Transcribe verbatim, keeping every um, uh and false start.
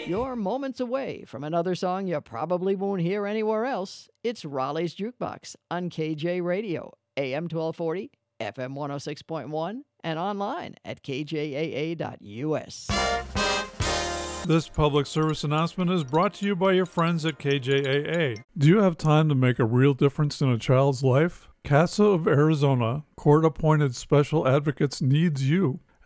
You're moments away from another song you probably won't hear anywhere else. It's Raleigh's Jukebox on K J Radio, A M twelve forty, F M one oh six point one, and online at k j a a dot u s. This public service announcement is brought to you by your friends at K J A A. Do you have time to make a real difference in a child's life? CASA of Arizona, court-appointed special advocates, needs you.